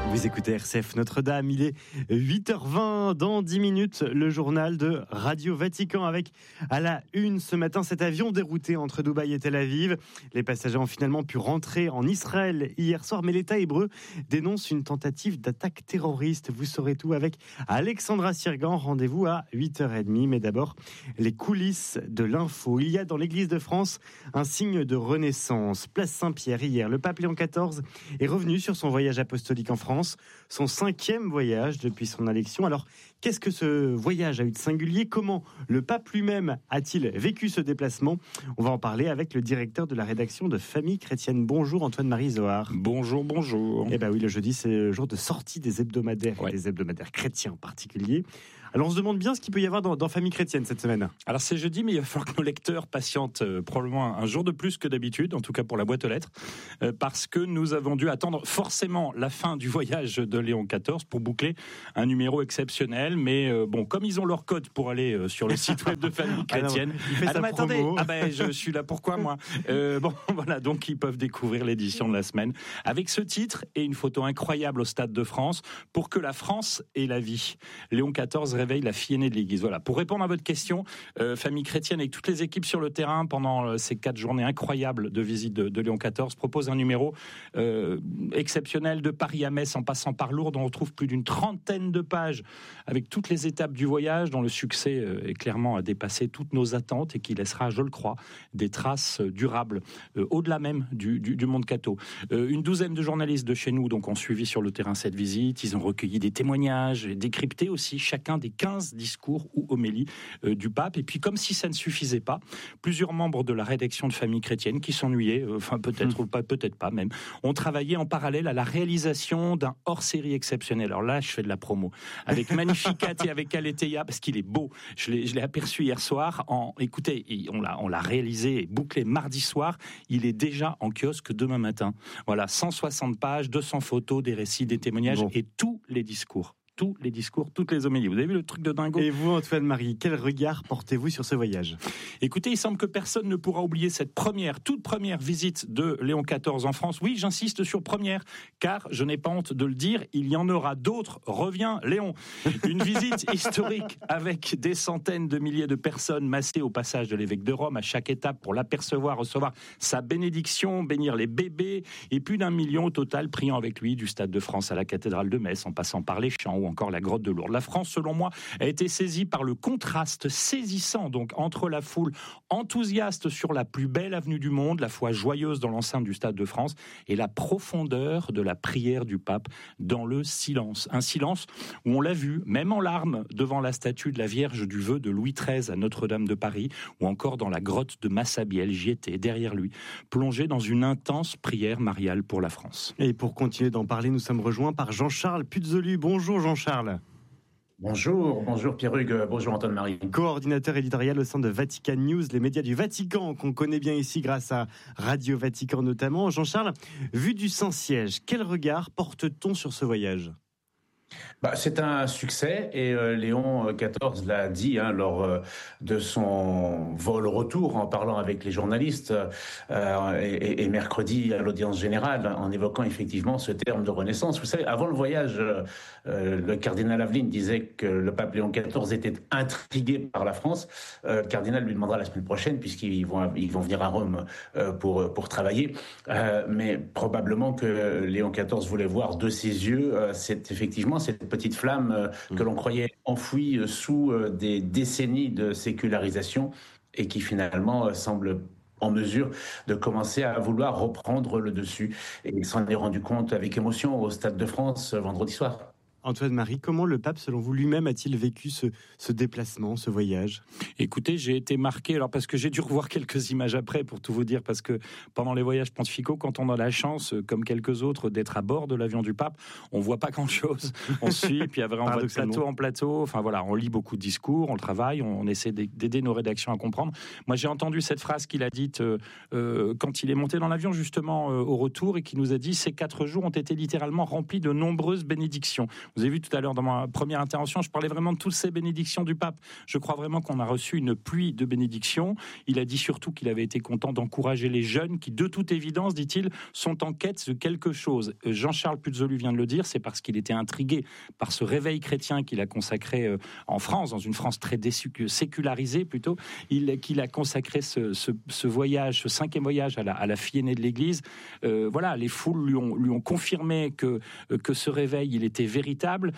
Vous écoutez RCF Notre-Dame, il est 8h20, dans 10 minutes, le journal de Radio Vatican avec à la une ce matin cet avion dérouté entre Dubaï et Tel Aviv. Les passagers ont finalement pu rentrer en Israël hier soir, mais l'État hébreu dénonce une tentative d'attaque terroriste. Vous saurez tout avec Alexandra Sirgan, rendez-vous à 8h30. Mais d'abord, les coulisses de l'info. Il y a dans l'Église de France un signe de renaissance. Place Saint-Pierre, hier, le pape Léon XIV est revenu sur son voyage apostolique en France. Son 5e voyage depuis son élection. Alors, qu'est-ce que ce voyage a eu de singulier ? Comment le pape lui-même a-t-il vécu ce déplacement ? On va en parler avec le directeur de la rédaction de Famille Chrétienne. Bonjour Antoine-Marie Zohar. Bonjour. Eh bien oui, le jeudi, c'est le jour de sortie des hebdomadaires, et des hebdomadaires chrétiens en particulier. Alors on se demande bien ce qu'il peut y avoir dans Famille Chrétienne cette semaine. Alors c'est jeudi, mais il va falloir que nos lecteurs patientent probablement un jour de plus que d'habitude, en tout cas pour la boîte aux lettres, parce que nous avons dû attendre forcément la fin du voyage de Léon XIV pour boucler un numéro exceptionnel. Mais bon, comme ils ont leur code pour aller sur le site web de Famille Chrétienne... Attendez, je suis là, pourquoi moi Bon, voilà, donc ils peuvent découvrir l'édition de la semaine, avec ce titre et une photo incroyable au Stade de France, pour que la France ait la vie. Léon XIV réveille la fille aînée de l'Église. Voilà, pour répondre à votre question, Famille Chrétienne avec toutes les équipes sur le terrain pendant ces 4 journées incroyables de visite de Léon XIV propose un numéro exceptionnel de Paris à Metz en passant par Lourdes. On retrouve plus d'une 30aine de pages avec toutes les étapes du voyage dont le succès est clairement à dépasser toutes nos attentes et qui laissera, je le crois, des traces durables au-delà même du monde catho. Une 12aine de journalistes de chez nous donc ont suivi sur le terrain cette visite. Ils ont recueilli des témoignages et décrypté aussi chacun des 15 discours ou homélies du pape. Et puis, comme si ça ne suffisait pas, plusieurs membres de la rédaction de Famille Chrétienne qui s'ennuyaient, peut-être ou pas, peut-être pas même, ont travaillé en parallèle à la réalisation d'un hors-série exceptionnel. Alors là, je fais de la promo. Avec Magnificat et avec Aletheia, parce qu'il est beau. Je l'ai aperçu hier soir. Écoutez, on l'a réalisé et bouclé mardi soir. Il est déjà en kiosque demain matin. Voilà, 160 pages, 200 photos, des récits, des témoignages et tous les discours. Toutes les homélies. Vous avez vu le truc de dingo ? Et vous, Antoine-Marie, quel regard portez-vous sur ce voyage ? Écoutez, il semble que personne ne pourra oublier cette toute première visite de Léon XIV en France. Oui, j'insiste sur première, car je n'ai pas honte de le dire, il y en aura d'autres. Reviens, Léon. Une visite historique avec des centaines de milliers de personnes massées au passage de l'évêque de Rome à chaque étape pour l'apercevoir, recevoir sa bénédiction, bénir les bébés, et plus d'1 million au total priant avec lui du Stade de France à la cathédrale de Metz, en passant par les champs ou encore la grotte de Lourdes. La France, selon moi, a été saisie par le contraste saisissant donc entre la foule enthousiaste sur la plus belle avenue du monde, la foi joyeuse dans l'enceinte du Stade de France, et la profondeur de la prière du pape dans le silence. Un silence où on l'a vu, même en larmes, devant la statue de la Vierge du Vœu de Louis XIII à Notre-Dame de Paris, ou encore dans la grotte de Massabielle, j'y étais, derrière lui, plongé dans une intense prière mariale pour la France. Et pour continuer d'en parler, nous sommes rejoints par Jean-Charles Puzolu. Bonjour Jean-Charles. Bonjour Pierre-Hugues, bonjour Antoine-Marie. Coordinateur éditorial au sein de Vatican News, les médias du Vatican qu'on connaît bien ici grâce à Radio Vatican notamment. Jean-Charles, vu du Saint-Siège, quel regard porte-t-on sur ce voyage ? C'est un succès et Léon XIV l'a dit lors de son vol retour en parlant avec les journalistes et mercredi à l'audience générale en évoquant effectivement ce terme de renaissance. Vous savez, avant le voyage, le cardinal Aveline disait que le pape Léon XIV était intrigué par la France. Le cardinal lui demandera la semaine prochaine puisqu'ils vont venir à Rome pour travailler. Mais probablement que Léon XIV voulait voir de ses yeux cette petite flamme que l'on croyait enfouie sous des décennies de sécularisation et qui finalement semble en mesure de commencer à vouloir reprendre le dessus. Et il s'en est rendu compte avec émotion au Stade de France vendredi soir. Antoine-Marie, comment le pape, selon vous, lui-même a-t-il vécu ce déplacement, ce voyage ? Écoutez, j'ai été marqué, alors parce que j'ai dû revoir quelques images après pour tout vous dire, parce que pendant les voyages pontificaux, quand on a la chance, comme quelques autres, d'être à bord de l'avion du pape, on voit pas grand-chose. On suit, puis après on va de plateau en plateau, enfin voilà, on lit beaucoup de discours, on le travaille, on essaie d'aider nos rédactions à comprendre. Moi, j'ai entendu cette phrase qu'il a dite quand il est monté dans l'avion, justement, au retour, et qui nous a dit « Ces 4 jours ont été littéralement remplis de nombreuses bénédictions ». Vous avez vu tout à l'heure dans ma première intervention, je parlais vraiment de toutes ces bénédictions du pape. Je crois vraiment qu'on a reçu une pluie de bénédictions. Il a dit surtout qu'il avait été content d'encourager les jeunes qui, de toute évidence, dit-il, sont en quête de quelque chose. Jean-Charles Puzolu vient de le dire, c'est parce qu'il était intrigué par ce réveil chrétien qu'il a consacré en France, dans une France très sécularisée plutôt, qu'il a consacré ce voyage, ce 5e voyage à la fille aînée de l'Église. Voilà, les foules lui ont confirmé que ce réveil, il était véritable.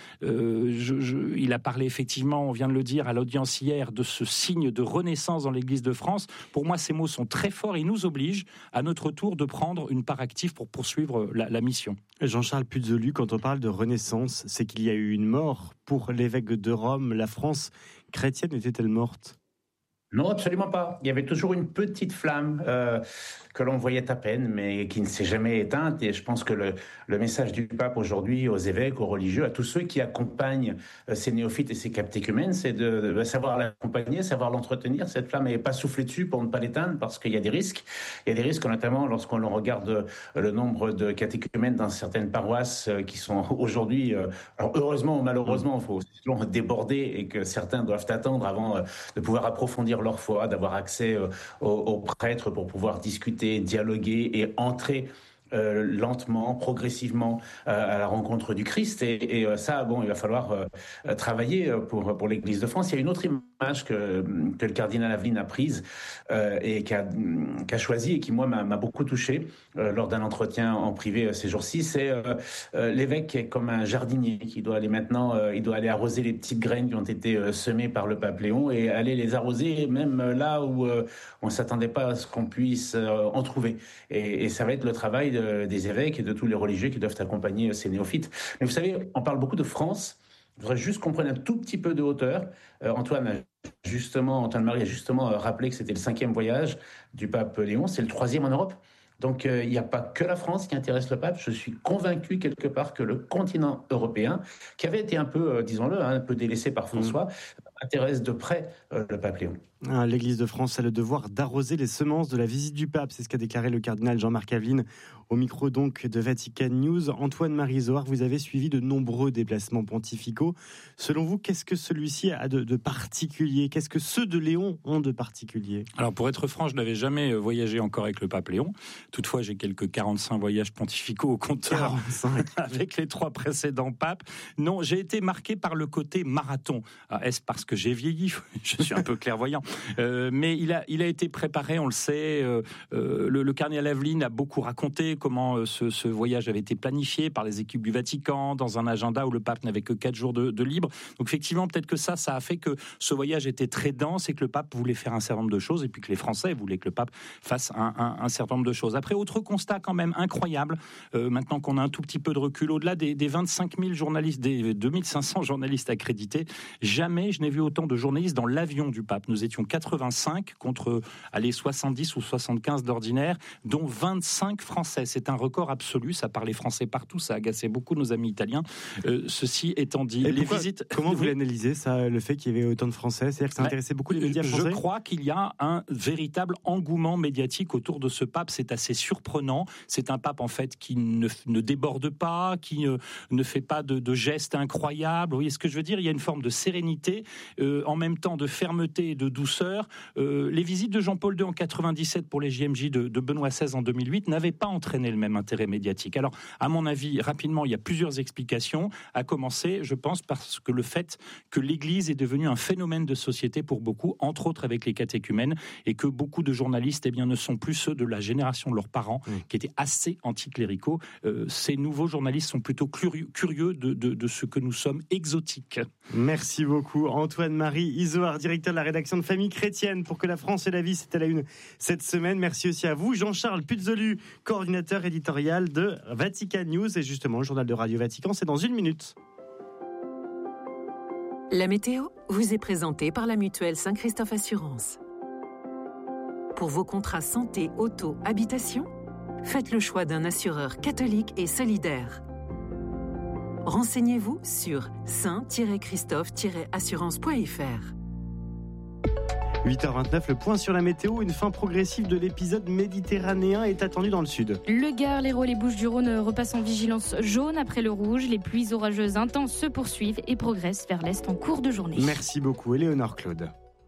Il a parlé effectivement, on vient de le dire, à l'audience hier, de ce signe de renaissance dans l'Église de France. Pour moi, ces mots sont très forts. Ils nous obligent, à notre tour, de prendre une part active pour poursuivre la mission. Jean-Charles Puzolu, quand on parle de renaissance, c'est qu'il y a eu une mort pour l'évêque de Rome. La France chrétienne était-elle morte ? Non, absolument pas. Il y avait toujours une petite flamme que l'on voyait à peine, mais qui ne s'est jamais éteinte. Et je pense que le message du pape aujourd'hui aux évêques, aux religieux, à tous ceux qui accompagnent ces néophytes et ces catéchumènes, c'est de savoir l'accompagner, savoir l'entretenir. Cette flamme n'est pas soufflée dessus pour ne pas l'éteindre, parce qu'il y a des risques. Il y a des risques, notamment lorsqu'on regarde le nombre de catéchumènes dans certaines paroisses qui sont aujourd'hui, alors heureusement ou malheureusement, il faut toujours déborder, et que certains doivent attendre avant de pouvoir approfondir leur foi, d'avoir accès aux prêtres pour pouvoir discuter, dialoguer et entrer lentement, progressivement à la rencontre du Christ. Et ça, bon, il va falloir travailler pour l'Église de France. Il y a une autre image que le cardinal Aveline a prise et qu'a choisie et qui, moi, m'a beaucoup touché lors d'un entretien en privé ces jours-ci. C'est l'évêque qui est comme un jardinier qui doit aller maintenant, il doit aller arroser les petites graines qui ont été semées par le pape Léon et aller les arroser même là où on ne s'attendait pas à ce qu'on puisse en trouver. Et ça va être le travail des évêques et de tous les religieux qui doivent accompagner ces néophytes. Mais vous savez, on parle beaucoup de France. Je voudrais juste qu'on prenne un tout petit peu de hauteur. Antoine Marie a justement rappelé que c'était le 5e voyage du pape Léon. C'est le 3e en Europe. Donc, il n'y a pas que la France qui intéresse le pape. Je suis convaincu quelque part que le continent européen, qui avait été un peu, disons-le, un peu délaissé par François, intéresse de près le pape Léon. L'Église de France a le devoir d'arroser les semences de la visite du pape. C'est ce qu'a déclaré le cardinal Jean-Marc Aveline au micro donc de Vatican News. Antoine-Marie Isoard, vous avez suivi de nombreux déplacements pontificaux. Selon vous, qu'est-ce que celui-ci a de particulier ? Qu'est-ce que ceux de Léon ont de particulier ? Alors pour être franc, je n'avais jamais voyagé encore avec le pape Léon. Toutefois, j'ai quelques 45 voyages pontificaux au compteur 45. Avec les 3 précédents papes. Non, j'ai été marqué par le côté marathon. Alors, est-ce parce que j'ai vieilli ? Je suis un peu clairvoyant. Mais il a été préparé, on le sait. Le cardinal Aveline a beaucoup raconté comment ce voyage avait été planifié par les équipes du Vatican dans un agenda où le pape n'avait que 4 jours de libre. Donc effectivement, peut-être que ça a fait que ce voyage était très dense et que le pape voulait faire un certain nombre de choses et puis que les Français voulaient que le pape fasse un certain nombre de choses. Après, autre constat quand même incroyable, maintenant qu'on a un tout petit peu de recul, au-delà des 25 000 journalistes, des 2500 journalistes accrédités, jamais je n'ai vu autant de journalistes dans l'avion du pape. Nous étions 85 contre 70 ou 75 d'ordinaire, dont 25 Français. C'est un record absolu, ça parlait français partout, ça agaçait beaucoup nos amis italiens. Ceci étant dit, comment vous l'analysez, ça, le fait qu'il y avait autant de Français ? C'est-à-dire que ça intéressait beaucoup les médias français ? Je crois qu'il y a un véritable engouement médiatique autour de ce pape, c'est assez surprenant. C'est un pape en fait qui ne déborde pas, qui ne fait pas de gestes incroyables. Vous voyez ce que je veux dire ? Il y a une forme de sérénité, en même temps de fermeté et de douceur. Les visites de Jean-Paul II en 97 pour les JMJ de Benoît XVI en 2008 n'avaient pas entraîné le même intérêt médiatique. Alors, à mon avis, rapidement, il y a plusieurs explications. À commencer, je pense, parce que le fait que l'Église est devenue un phénomène de société pour beaucoup, entre autres avec les catéchumènes, et que beaucoup de journalistes ne sont plus ceux de la génération de leurs parents, qui étaient assez anticléricaux. Ces nouveaux journalistes sont plutôt curieux de ce que nous sommes exotiques. Merci beaucoup. Antoine-Marie Isoard, directeur de la rédaction de Famille Chrétienne pour que la France et la vie, c'était à la une cette semaine. Merci aussi à vous, Jean-Charles Puzolu, coordinateur éditorial de Vatican News. Et justement, le journal de Radio Vatican, c'est dans 1 minute. La météo vous est présentée par la mutuelle Saint-Christophe Assurance. Pour vos contrats santé, auto, habitation, faites le choix d'un assureur catholique et solidaire. Renseignez-vous sur saint-christophe-assurance.fr. 8h29, le point sur la météo. Une fin progressive de l'épisode méditerranéen est attendue dans le sud. Le Gard, l'Hérault, les Bouches-du-Rhône repassent en vigilance jaune après le rouge. Les pluies orageuses intenses se poursuivent et progressent vers l'est en cours de journée. Merci beaucoup, Éléonore Claude.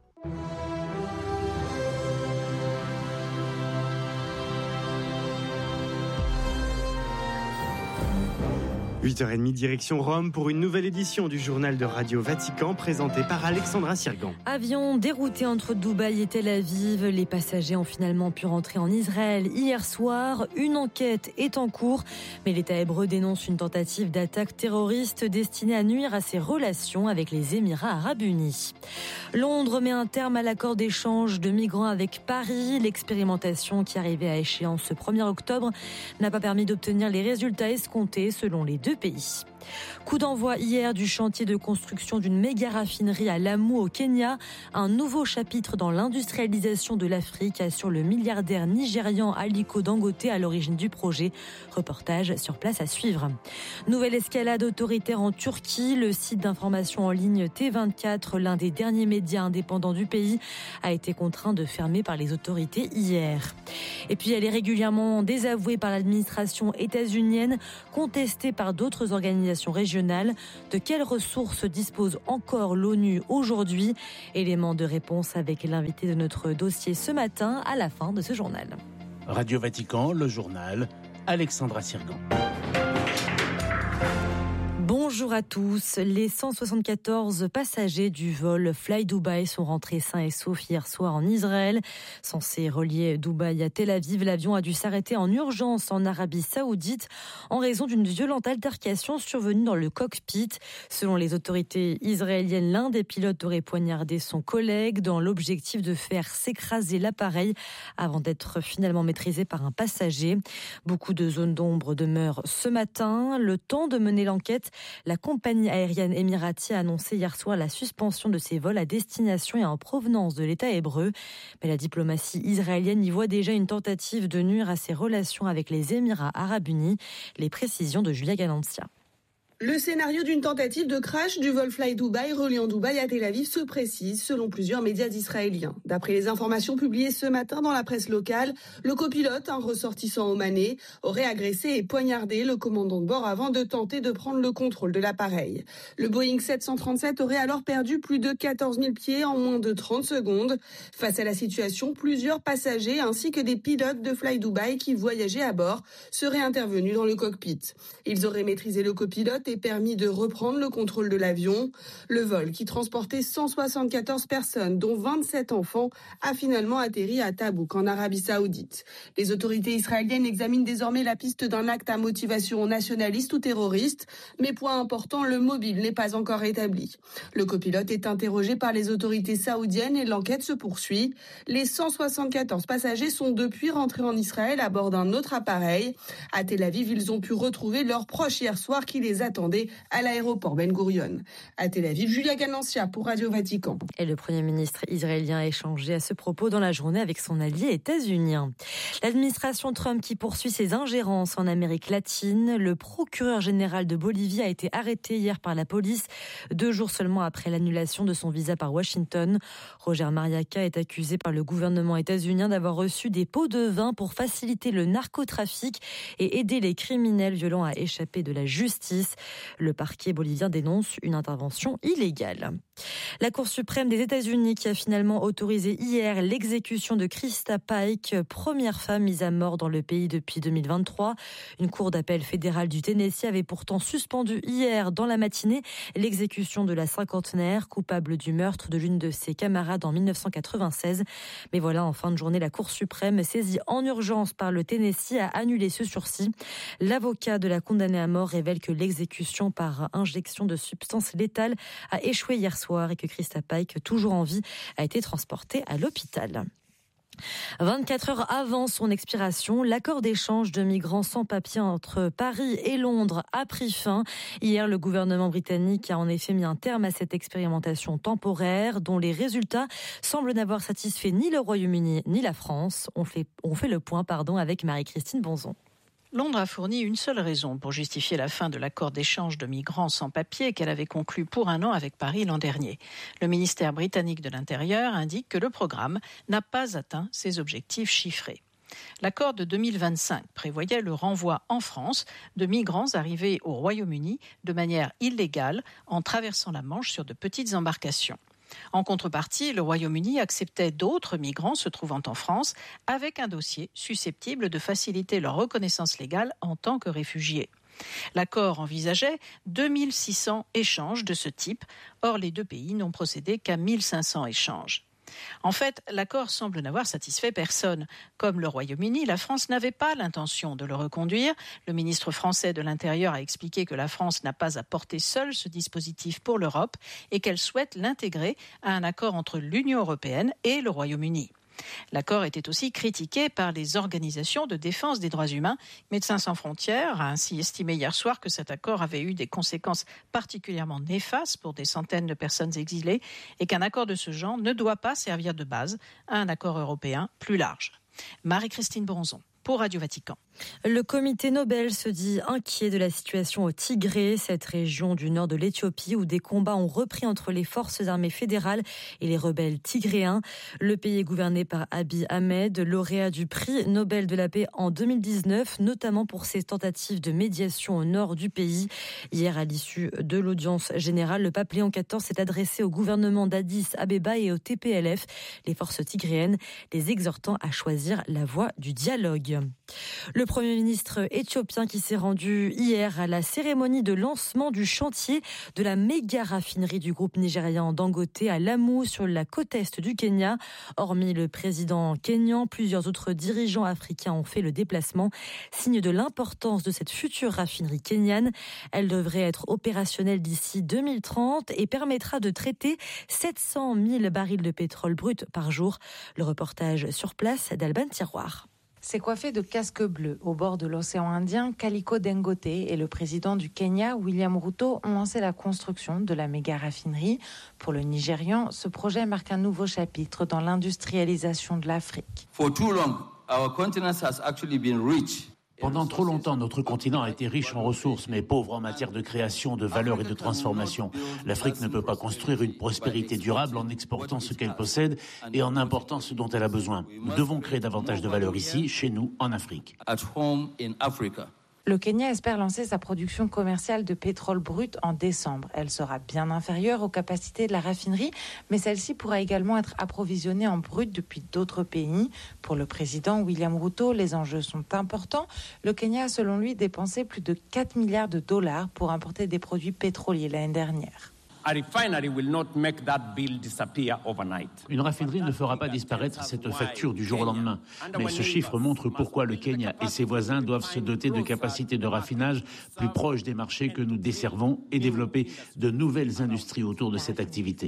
8h30, direction Rome pour une nouvelle édition du journal de Radio Vatican présenté par Alexandra Sirgan. Avion dérouté entre Dubaï et Tel Aviv. Les passagers ont finalement pu rentrer en Israël hier soir. Une enquête est en cours, mais l'État hébreu dénonce une tentative d'attaque terroriste destinée à nuire à ses relations avec les Émirats arabes unis. Londres met un terme à l'accord d'échange de migrants avec Paris. L'expérimentation qui arrivait à échéance ce 1er octobre n'a pas permis d'obtenir les résultats escomptés selon les deux pays. Coup d'envoi hier du chantier de construction d'une méga raffinerie à Lamu au Kenya. Un nouveau chapitre dans l'industrialisation de l'Afrique, assure le milliardaire nigérian Aliko Dangote à l'origine du projet. Reportage sur place à suivre. Nouvelle escalade autoritaire en Turquie. Le site d'information en ligne T24, l'un des derniers médias indépendants du pays, a été contraint de fermer par les autorités hier. Et puis elle est régulièrement désavouée par l'administration états-unienne, contestée par d'autres organisations régionales. De quelles ressources dispose encore l'ONU aujourd'hui? Élément de réponse avec l'invité de notre dossier ce matin à la fin de ce journal. Radio Vatican, le journal, Alexandra Sirgan. Bonjour à tous. Les 174 passagers du vol Fly Dubai sont rentrés sains et saufs hier soir en Israël. Censé relier Dubaï à Tel Aviv, l'avion a dû s'arrêter en urgence en Arabie Saoudite en raison d'une violente altercation survenue dans le cockpit. Selon les autorités israéliennes, l'un des pilotes aurait poignardé son collègue dans l'objectif de faire s'écraser l'appareil avant d'être finalement maîtrisé par un passager. Beaucoup de zones d'ombre demeurent ce matin. Le temps de mener l'enquête, la compagnie aérienne émirati a annoncé hier soir la suspension de ses vols à destination et en provenance de l'État hébreu. Mais la diplomatie israélienne y voit déjà une tentative de nuire à ses relations avec les Émirats arabes unis. Les précisions de Julia Galancia. Le scénario d'une tentative de crash du vol Fly Dubai reliant Dubaï à Tel Aviv se précise selon plusieurs médias israéliens. D'après les informations publiées ce matin dans la presse locale, le copilote, un ressortissant omanais, aurait agressé et poignardé le commandant de bord avant de tenter de prendre le contrôle de l'appareil. Le Boeing 737 aurait alors perdu plus de 14 000 pieds en moins de 30 secondes. Face à la situation, plusieurs passagers ainsi que des pilotes de Fly Dubai qui voyageaient à bord seraient intervenus dans le cockpit. Ils auraient maîtrisé le copilote et permis de reprendre le contrôle de l'avion. Le vol, qui transportait 174 personnes, dont 27 enfants, a finalement atterri à Tabouk, en Arabie Saoudite. Les autorités israéliennes examinent désormais la piste d'un acte à motivation nationaliste ou terroriste, mais point important, le mobile n'est pas encore établi. Le copilote est interrogé par les autorités saoudiennes et l'enquête se poursuit. Les 174 passagers sont depuis rentrés en Israël à bord d'un autre appareil. À Tel Aviv, ils ont pu retrouver leurs proches hier soir qui les attendaient à l'aéroport Ben Gurion. À Tel Aviv, Julia Galancia pour Radio Vatican. Et le Premier ministre israélien a échangé à ce propos dans la journée avec son allié états-unien. L'administration Trump qui poursuit ses ingérences en Amérique latine. Le procureur général de Bolivie a été arrêté hier par la police, 2 jours seulement après l'annulation de son visa par Washington. Roger Mariaca est accusé par le gouvernement états-unien d'avoir reçu des pots de vin pour faciliter le narcotrafic et aider les criminels violents à échapper de la justice. Le parquet bolivien dénonce une intervention illégale. La Cour suprême des États-Unis qui a finalement autorisé hier l'exécution de Krista Pike, première femme mise à mort dans le pays depuis 2023. Une cour d'appel fédérale du Tennessee avait pourtant suspendu hier dans la matinée l'exécution de la cinquantenaire, coupable du meurtre de l'une de ses camarades en 1996. Mais voilà, en fin de journée, la Cour suprême, saisie en urgence par le Tennessee, a annulé ce sursis. L'avocat de la condamnée à mort révèle que l'exécution par injection de substances létales a échoué hier soir et que Krista Pike, toujours en vie, a été transportée à l'hôpital. 24 heures avant son expiration, l'accord d'échange de migrants sans papier entre Paris et Londres a pris fin. Hier, le gouvernement britannique a en effet mis un terme à cette expérimentation temporaire dont les résultats semblent n'avoir satisfait ni le Royaume-Uni ni la France. On fait le point avec Marie-Christine Bonzon. Londres a fourni une seule raison pour justifier la fin de l'accord d'échange de migrants sans papier qu'elle avait conclu pour 1 an avec Paris l'an dernier. Le ministère britannique de l'Intérieur indique que le programme n'a pas atteint ses objectifs chiffrés. L'accord de 2025 prévoyait le renvoi en France de migrants arrivés au Royaume-Uni de manière illégale en traversant la Manche sur de petites embarcations. En contrepartie, le Royaume-Uni acceptait d'autres migrants se trouvant en France avec un dossier susceptible de faciliter leur reconnaissance légale en tant que réfugiés. L'accord envisageait 2600 échanges de ce type. Or, les deux pays n'ont procédé qu'à 1500 échanges. En fait, l'accord semble n'avoir satisfait personne. Comme le Royaume-Uni, la France n'avait pas l'intention de le reconduire. Le ministre français de l'Intérieur a expliqué que la France n'a pas à porter seule ce dispositif pour l'Europe et qu'elle souhaite l'intégrer à un accord entre l'Union européenne et le Royaume-Uni. L'accord était aussi critiqué par les organisations de défense des droits humains. Médecins sans frontières a ainsi estimé hier soir que cet accord avait eu des conséquences particulièrement néfastes pour des centaines de personnes exilées et qu'un accord de ce genre ne doit pas servir de base à un accord européen plus large. Marie-Christine Bronzon pour Radio Vatican. Le comité Nobel se dit inquiet de la situation au Tigré, cette région du nord de l'Éthiopie où des combats ont repris entre les forces armées fédérales et les rebelles tigréens. Le pays est gouverné par Abiy Ahmed, lauréat du prix Nobel de la paix en 2019, notamment pour ses tentatives de médiation au nord du pays. Hier, à l'issue de l'audience générale, le pape Léon XIV s'est adressé au gouvernement d'Addis Abeba et au TPLF, les forces tigréennes, les exhortant à choisir la voie du dialogue. Le Premier ministre éthiopien qui s'est rendu hier à la cérémonie de lancement du chantier de la méga raffinerie du groupe nigérian Dangote à Lamu sur la côte est du Kenya. Hormis le président kényan, plusieurs autres dirigeants africains ont fait le déplacement, signe de l'importance de cette future raffinerie kenyane. Elle devrait être opérationnelle d'ici 2030 et permettra de traiter 700 000 barils de pétrole brut par jour. Le reportage sur place d'Alban Tiroir. C'est coiffé de casques bleus au bord de l'océan Indien, Aliko Dangote et le président du Kenya, William Ruto, ont lancé la construction de la méga raffinerie. Pour le Nigérian, ce projet marque un nouveau chapitre dans l'industrialisation de l'Afrique. For too long, our continent has actually been rich. Pendant trop longtemps, notre continent a été riche en ressources, mais pauvre en matière de création, de valeur et de transformation. L'Afrique ne peut pas construire une prospérité durable en exportant ce qu'elle possède et en important ce dont elle a besoin. Nous devons créer davantage de valeur ici, chez nous, en Afrique. At home in Africa. Le Kenya espère lancer sa production commerciale de pétrole brut en décembre. Elle sera bien inférieure aux capacités de la raffinerie, mais celle-ci pourra également être approvisionnée en brut depuis d'autres pays. Pour le président William Ruto, les enjeux sont importants. Le Kenya a selon lui dépensé plus de 4 milliards de dollars pour importer des produits pétroliers l'année dernière. Une raffinerie ne fera pas disparaître cette facture du jour au lendemain. Mais ce chiffre montre pourquoi le Kenya et ses voisins doivent se doter de capacités de raffinage plus proches des marchés que nous desservons et développer de nouvelles industries autour de cette activité.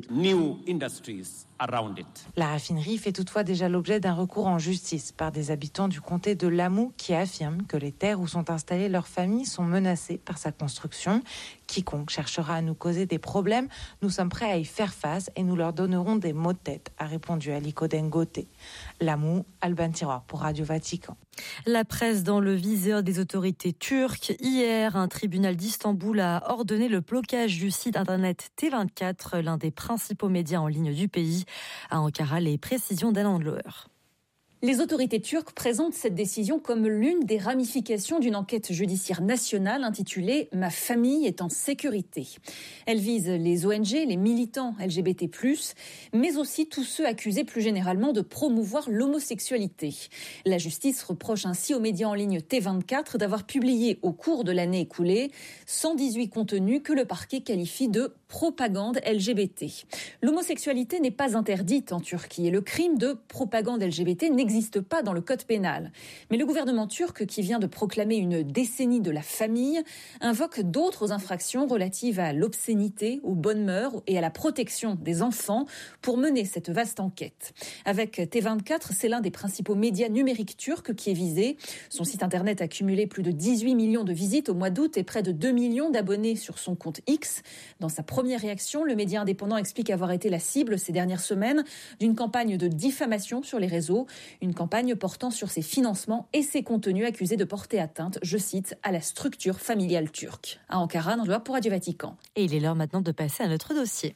La raffinerie fait toutefois déjà l'objet d'un recours en justice par des habitants du comté de Lamu qui affirment que les terres où sont installées leurs familles sont menacées par sa construction. Quiconque cherchera à nous causer des problèmes, nous sommes prêts à y faire face et nous leur donnerons des maux de tête, a répondu Aliko Dangote. Lamu, Alban Tiroir pour Radio Vatican. La presse dans le viseur des autorités turques. Hier, un tribunal d'Istanbul a ordonné le blocage du site internet T24, l'un des principaux médias en ligne du pays. À Ankara, les précisions d'Alain Loer. Les autorités turques présentent cette décision comme l'une des ramifications d'une enquête judiciaire nationale intitulée « Ma famille est en sécurité ». Elle vise les ONG, les militants LGBT+, mais aussi tous ceux accusés plus généralement de promouvoir l'homosexualité. La justice reproche ainsi aux médias en ligne T24 d'avoir publié au cours de l'année écoulée 118 contenus que le parquet qualifie de propagande LGBT. L'homosexualité n'est pas interdite en Turquie et le crime de propagande LGBT n'existe pas dans le code pénal. Mais le gouvernement turc, qui vient de proclamer une décennie de la famille, invoque d'autres infractions relatives à l'obscénité, aux bonnes mœurs et à la protection des enfants pour mener cette vaste enquête. Avec T24, c'est l'un des principaux médias numériques turcs qui est visé. Son site internet a cumulé plus de 18 millions de visites au mois d'août et près de 2 millions d'abonnés sur son compte X. Dans sa Première réaction, le média indépendant explique avoir été la cible ces dernières semaines d'une campagne de diffamation sur les réseaux, une campagne portant sur ses financements et ses contenus accusés de porter atteinte, je cite, à la structure familiale turque. À Ankara, Nandloa pour Radio Vatican. Et il est l'heure maintenant de passer à notre dossier.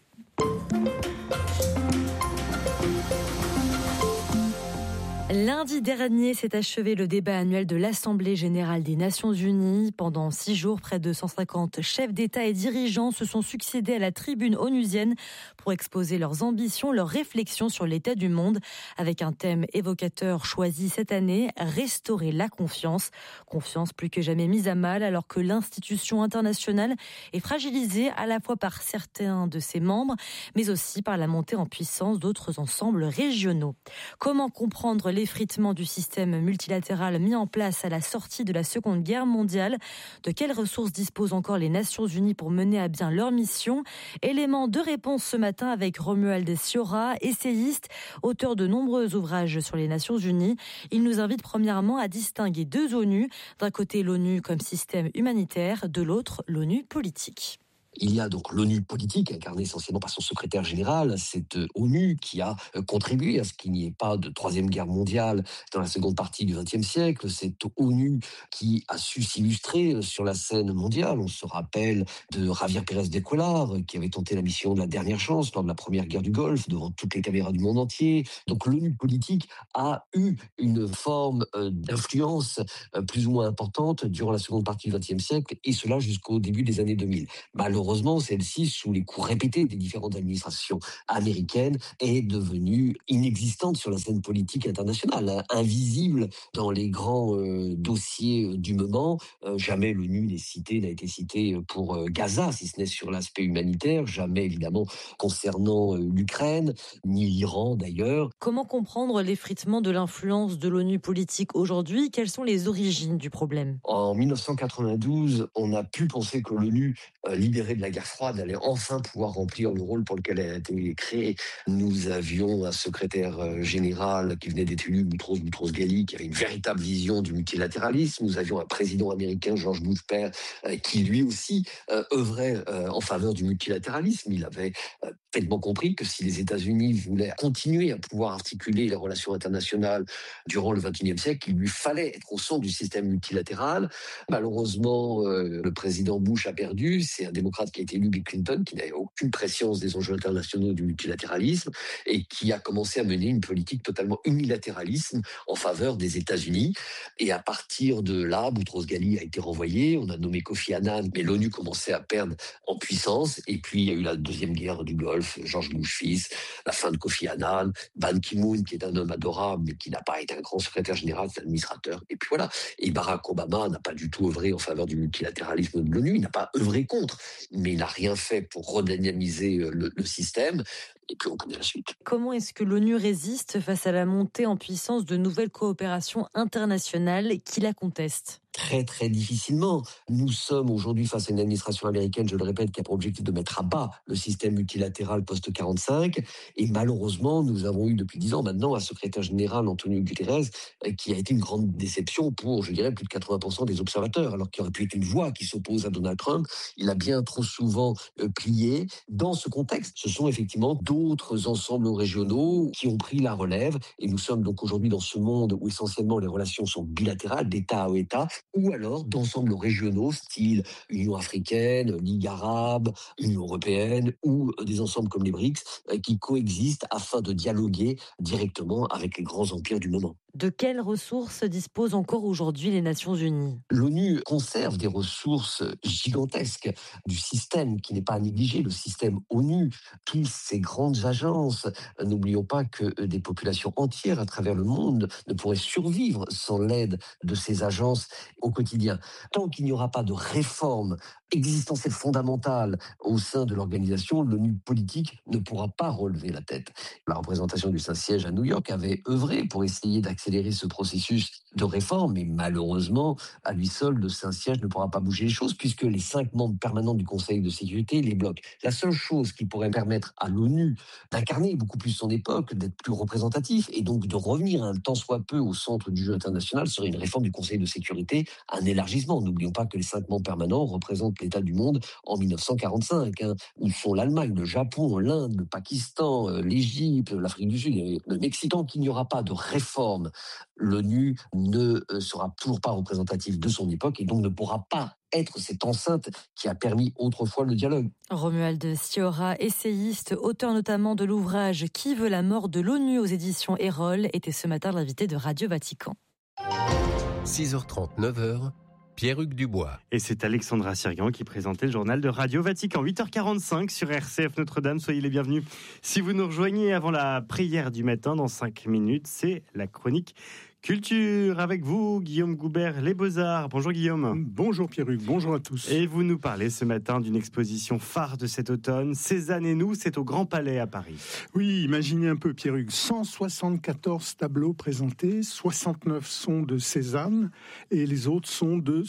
Lundi dernier s'est achevé le débat annuel de l'Assemblée générale des Nations unies. Pendant 6 jours, près de 150 chefs d'État et dirigeants se sont succédés à la tribune onusienne pour exposer leurs ambitions, leurs réflexions sur l'état du monde, avec un thème évocateur choisi cette année, restaurer la confiance. Confiance plus que jamais mise à mal alors que l'institution internationale est fragilisée à la fois par certains de ses membres, mais aussi par la montée en puissance d'autres ensembles régionaux. Comment comprendre l'effritement du système multilatéral mis en place à la sortie de la Seconde Guerre mondiale? De quelles ressources disposent encore les Nations Unies pour mener à bien leur mission? Élément de réponse ce matin avec Romuald Sciorra, essayiste, auteur de nombreux ouvrages sur les Nations Unies. Il nous invite premièrement à distinguer 2 ONU. D'un côté, l'ONU comme système humanitaire, de l'autre, l'ONU politique. Il y a donc l'ONU politique, incarnée essentiellement par son secrétaire général, cette ONU qui a contribué à ce qu'il n'y ait pas de Troisième Guerre mondiale dans la seconde partie du XXe siècle, cette ONU qui a su s'illustrer sur la scène mondiale. On se rappelle de Javier Pérez de Cuéllar, qui avait tenté la mission de la dernière chance lors de la première guerre du Golfe, devant toutes les caméras du monde entier. Donc l'ONU politique a eu une forme d'influence plus ou moins importante durant la seconde partie du XXe siècle, et cela jusqu'au début des années 2000. Malheureusement, celle-ci, sous les coups répétés des différentes administrations américaines, est devenue inexistante sur la scène politique internationale, invisible dans les grands dossiers du moment. Jamais l'ONU n'a été citée pour Gaza, si ce n'est sur l'aspect humanitaire, jamais évidemment concernant l'Ukraine, ni l'Iran d'ailleurs. Comment comprendre l'effritement de l'influence de l'ONU politique aujourd'hui? Quelles sont les origines du problème? En 1992, on a pu penser que l'ONU, libérée de la guerre froide, allait enfin pouvoir remplir le rôle pour lequel elle a été créée. Nous avions un secrétaire général qui venait d'être élu, Boutros Ghali, qui avait une véritable vision du multilatéralisme. Nous avions un président américain, George Bush père, qui lui aussi œuvrait en faveur du multilatéralisme. Il avait parfaitement compris que si les États-Unis voulaient continuer à pouvoir articuler les relations internationales durant le XXIe siècle, il lui fallait être au centre du système multilatéral. Malheureusement, le président Bush a perdu. C'est un démocrate qui a été élu, Bill Clinton, qui n'avait aucune prescience des enjeux internationaux du multilatéralisme et qui a commencé à mener une politique totalement unilatéraliste en faveur des États-Unis. Et à partir de là, Boutros Ghali a été renvoyé. On a nommé Kofi Annan, mais l'ONU commençait à perdre en puissance. Et puis, il y a eu la deuxième guerre du Golfe, George Bush fils, la fin de Kofi Annan, Ban Ki-moon, qui est un homme adorable, mais qui n'a pas été un grand secrétaire général, c'est un administrateur. Et puis voilà. Et Barack Obama n'a pas du tout œuvré en faveur du multilatéralisme de l'ONU. Il n'a pas œuvré contre, mais il n'a rien fait pour redynamiser le système. Et puis on connaît la suite. Comment est-ce que l'ONU résiste face à la montée en puissance de nouvelles coopérations internationales qui la contestent? Très, très difficilement. Nous sommes aujourd'hui face à une administration américaine, je le répète, qui a pour objectif de mettre à bas le système multilatéral post-45. Et malheureusement, nous avons eu depuis 10 ans maintenant un secrétaire général, Antonio Guterres, qui a été une grande déception pour, je dirais, plus de 80% des observateurs. Alors qu'il aurait pu être une voix qui s'oppose à Donald Trump, il a bien trop souvent plié. Dans ce contexte, ce sont effectivement d'autres ensembles régionaux qui ont pris la relève. Et nous sommes donc aujourd'hui dans ce monde où essentiellement les relations sont bilatérales, d'État à État, ou alors d'ensembles régionaux, style Union africaine, Ligue arabe, Union européenne, ou des ensembles comme les BRICS, qui coexistent afin de dialoguer directement avec les grands empires du moment. De quelles ressources disposent encore aujourd'hui les Nations Unies? L'ONU conserve des ressources gigantesques du système qui n'est pas à négliger, le système ONU, toutes ces grandes agences. N'oublions pas que des populations entières à travers le monde ne pourraient survivre sans l'aide de ces agences au quotidien. Tant qu'il n'y aura pas de réforme existentielle fondamentale au sein de l'organisation, l'ONU politique ne pourra pas relever la tête. La représentation du Saint-Siège à New York avait œuvré pour essayer d'accéder accélérer ce processus de réforme. Et malheureusement, à lui seul, de Saint-Siège ne pourra pas bouger les choses puisque les 5 membres permanents du Conseil de sécurité les bloquent. La seule chose qui pourrait permettre à l'ONU d'incarner beaucoup plus son époque, d'être plus représentatif et donc de revenir un tant soit peu au centre du jeu international serait une réforme du Conseil de sécurité, un élargissement. N'oublions pas que les 5 membres permanents représentent l'état du monde en 1945, où sont l'Allemagne, le Japon, l'Inde, le Pakistan, l'Égypte, l'Afrique du Sud et le Mexique. Tant qu'il n'y aura pas de réforme, l'ONU ne sera toujours pas représentative de son époque et donc ne pourra pas être cette enceinte qui a permis autrefois le dialogue. Romuald Sciorra, essayiste, auteur notamment de l'ouvrage « Qui veut la mort de l'ONU » aux éditions Erol, était ce matin l'invité de Radio Vatican. 6h30, 9h, Pierre-Hugues Dubois. Et c'est Alexandra Sirguan qui présentait le journal de Radio Vatican. 8h45 sur RCF Notre-Dame. Soyez les bienvenus. Si vous nous rejoignez avant la prière du matin, dans 5 minutes, c'est la chronique Culture avec vous, Guillaume Goubert, Les Beaux-Arts. Bonjour Guillaume. Bonjour Pierre-Hugues, bonjour à tous. Et vous nous parlez ce matin d'une exposition phare de cet automne, Cézanne et nous, c'est au Grand Palais à Paris. Oui, imaginez un peu Pierre-Hugues, 174 tableaux présentés, 69 sont de Cézanne et les autres sont de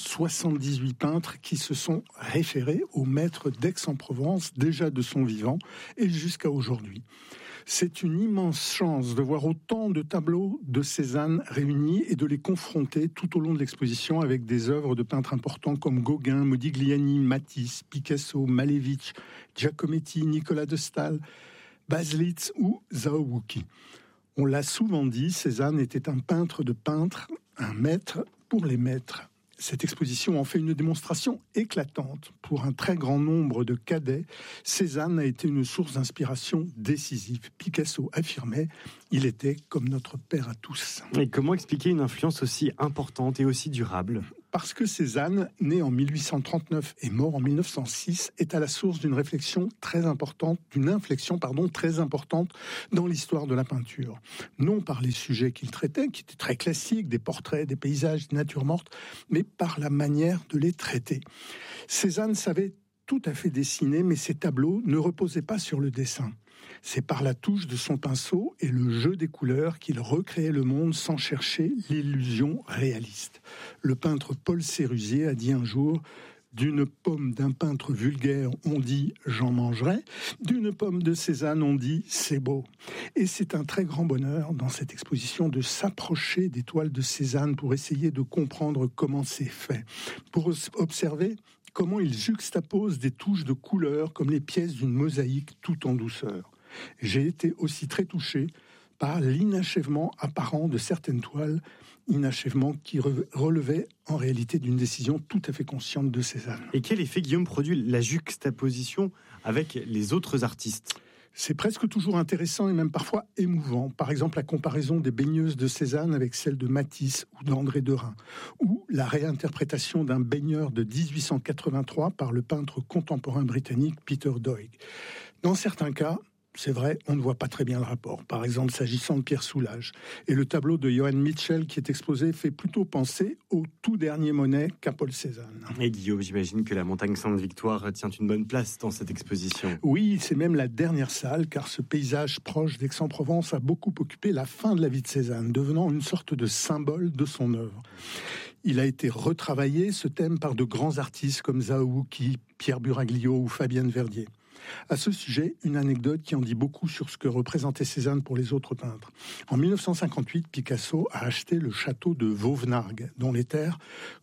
78 peintres qui se sont référés au maître d'Aix-en-Provence, déjà de son vivant et jusqu'à aujourd'hui. C'est une immense chance de voir autant de tableaux de Cézanne réunis et de les confronter tout au long de l'exposition avec des œuvres de peintres importants comme Gauguin, Modigliani, Matisse, Picasso, Malevich, Giacometti, Nicolas de Staël, Baselitz ou Zhaouyuki. On l'a souvent dit, Cézanne était un peintre de peintres, un maître pour les maîtres. Cette exposition en fait une démonstration éclatante. Pour un très grand nombre de cadets, Cézanne a été une source d'inspiration décisive. Picasso affirmait « Il était comme notre père à tous ». Et comment expliquer une influence aussi importante et aussi durable ? Parce que Cézanne, né en 1839 et mort en 1906, est à la source d'une réflexion très importante, d'une inflexion très importante dans l'histoire de la peinture. Non par les sujets qu'il traitait, qui étaient très classiques, des portraits, des paysages, des natures mortes, mais par la manière de les traiter. Cézanne savait tout à fait dessiner, mais ses tableaux ne reposaient pas sur le dessin. C'est par la touche de son pinceau et le jeu des couleurs qu'il recréait le monde sans chercher l'illusion réaliste. Le peintre Paul Sérusier a dit un jour « D'une pomme d'un peintre vulgaire, on dit « j'en mangerai », d'une pomme de Cézanne, on dit « c'est beau ». Et c'est un très grand bonheur dans cette exposition de s'approcher des toiles de Cézanne pour essayer de comprendre comment c'est fait, pour observer comment il juxtapose des touches de couleurs comme les pièces d'une mosaïque tout en douceur. J'ai été aussi très touché par l'inachèvement apparent de certaines toiles, inachèvement qui relevait en réalité d'une décision tout à fait consciente de Cézanne. Et quel effet, Guillaume, produit la juxtaposition avec les autres artistes ? C'est presque toujours intéressant et même parfois émouvant. Par exemple, la comparaison des baigneuses de Cézanne avec celle de Matisse ou d'André Derain, ou la réinterprétation d'un baigneur de 1883 par le peintre contemporain britannique Peter Doig. Dans certains cas, c'est vrai, on ne voit pas très bien le rapport. Par exemple, s'agissant de Pierre Soulages. Et le tableau de Johann Mitchell qui est exposé fait plutôt penser au tout dernier Monet qu'à Paul Cézanne. Et Guillaume, j'imagine que la montagne Sainte-Victoire tient une bonne place dans cette exposition. Oui, c'est même la dernière salle, car ce paysage proche d'Aix-en-Provence a beaucoup occupé la fin de la vie de Cézanne, devenant une sorte de symbole de son œuvre. Il a été retravaillé, ce thème, par de grands artistes comme Zhaouyuki, Pierre Buraglio ou Fabienne Verdier. À ce sujet, une anecdote qui en dit beaucoup sur ce que représentait Cézanne pour les autres peintres. En 1958, Picasso a acheté le château de Vauvenargues, dont les terres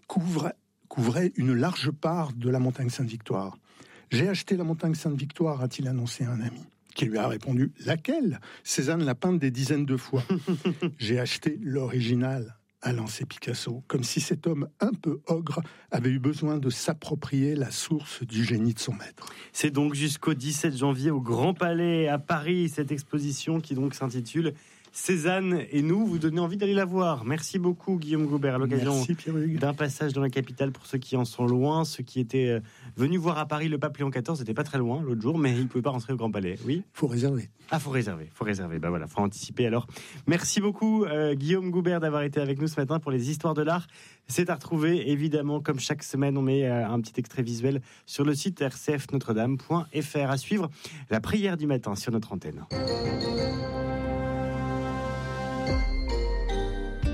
couvraient une large part de la montagne Sainte-Victoire. « J'ai acheté la montagne Sainte-Victoire », a-t-il annoncé à un ami, qui lui a répondu « Laquelle ? Cézanne l'a peinte des dizaines de fois. »« J'ai acheté l'original », a lancé Picasso, comme si cet homme un peu ogre avait eu besoin de s'approprier la source du génie de son maître. C'est donc jusqu'au 17 janvier au Grand Palais à Paris, cette exposition qui donc s'intitule Cézanne et nous, vous donnez envie d'aller la voir. Merci beaucoup Guillaume Goubert, à l'occasion d'un passage dans la capitale pour ceux qui en sont loin, ceux qui étaient venus voir à Paris le pape Léon XIV, c'était pas très loin l'autre jour, mais ils ne pouvaient pas rentrer au Grand Palais. Oui, faut réserver. Ah, faut réserver. Bah voilà, faut anticiper alors. Merci beaucoup Guillaume Goubert d'avoir été avec nous ce matin pour les histoires de l'art. C'est à retrouver évidemment comme chaque semaine, on met un petit extrait visuel sur le site rcfnotredame.fr. À suivre la prière du matin sur notre antenne.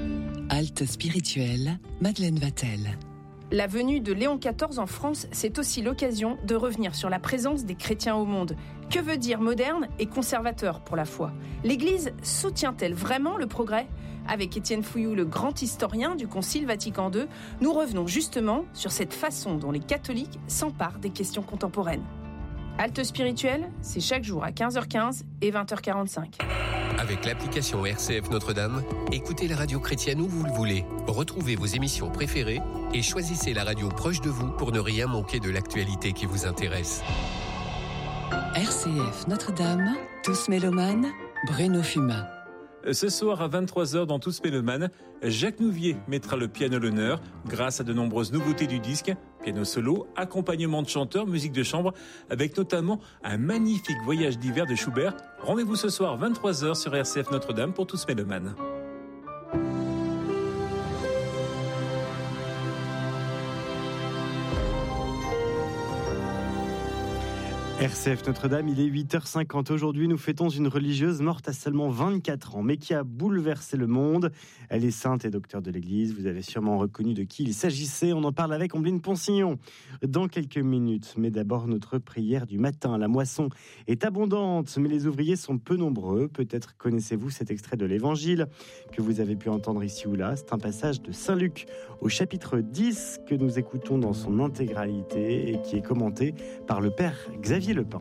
Halte spirituelle, Madeleine Vatel. La venue de Léon XIV en France, c'est aussi l'occasion de revenir sur la présence des chrétiens au monde. Que veut dire moderne et conservateur pour la foi ? L'Église soutient-elle vraiment le progrès ? Avec Étienne Fouilloux, le grand historien du Concile Vatican II, nous revenons justement sur cette façon dont les catholiques s'emparent des questions contemporaines. Halte spirituelle, c'est chaque jour à 15h15 et 20h45. Avec l'application RCF Notre-Dame, écoutez la radio chrétienne où vous le voulez. Retrouvez vos émissions préférées et choisissez la radio proche de vous pour ne rien manquer de l'actualité qui vous intéresse. RCF Notre-Dame, Tous mélomanes, Bruno Fumat. Ce soir à 23h dans Tous mélomanes, Jacques Nouvier mettra le piano à l'honneur grâce à de nombreuses nouveautés du disque, piano solo, accompagnement de chanteurs, musique de chambre, avec notamment un magnifique voyage d'hiver de Schubert. Rendez-vous ce soir 23h sur RCF Notre-Dame pour Tous mélomanes. RCF Notre-Dame, il est 8h50. Aujourd'hui, nous fêtons une religieuse morte à seulement 24 ans, mais qui a bouleversé le monde. Elle est sainte et docteur de l'Église. Vous avez sûrement reconnu de qui il s'agissait. On en parle avec Ombline Poncillon dans quelques minutes. Mais d'abord, notre prière du matin. La moisson est abondante, mais les ouvriers sont peu nombreux. Peut-être connaissez-vous cet extrait de l'Évangile que vous avez pu entendre ici ou là. C'est un passage de Saint Luc au chapitre 10 que nous écoutons dans son intégralité et qui est commenté par le Père Xavier Lepin.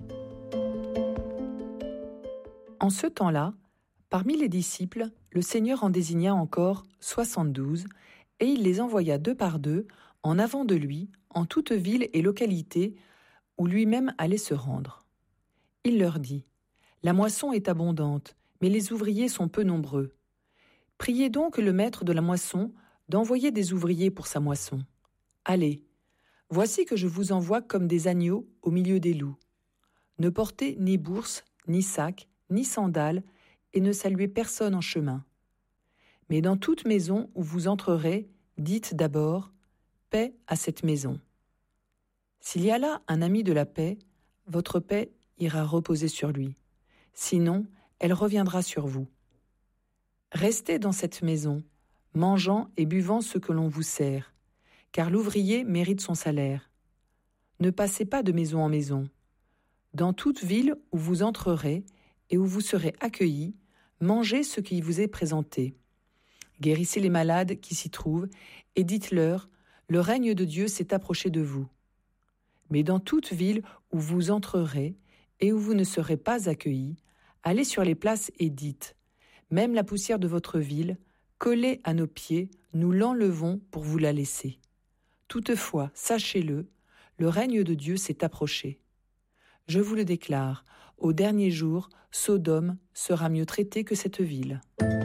En ce temps-là, parmi les disciples, le Seigneur en désigna encore 72, et il les envoya 2 par 2 en avant de lui, en toute ville et localité où lui-même allait se rendre. Il leur dit : La moisson est abondante, mais les ouvriers sont peu nombreux. Priez donc le maître de la moisson d'envoyer des ouvriers pour sa moisson. Allez, voici que je vous envoie comme des agneaux au milieu des loups. Ne portez ni bourse, ni sac, ni sandales, et ne saluez personne en chemin. Mais dans toute maison où vous entrerez, dites d'abord « Paix à cette maison ». S'il y a là un ami de la paix, votre paix ira reposer sur lui. Sinon, elle reviendra sur vous. Restez dans cette maison, mangeant et buvant ce que l'on vous sert, car l'ouvrier mérite son salaire. Ne passez pas de maison en maison. Dans toute ville où vous entrerez et où vous serez accueillis, mangez ce qui vous est présenté. Guérissez les malades qui s'y trouvent et dites-leur « Le règne de Dieu s'est approché de vous ». Mais dans toute ville où vous entrerez et où vous ne serez pas accueillis, allez sur les places et dites « Même la poussière de votre ville, collée à nos pieds, nous l'enlevons pour vous la laisser. Toutefois, sachez-le, le règne de Dieu s'est approché. Je vous le déclare, au dernier jour, Sodome sera mieux traitée que cette ville.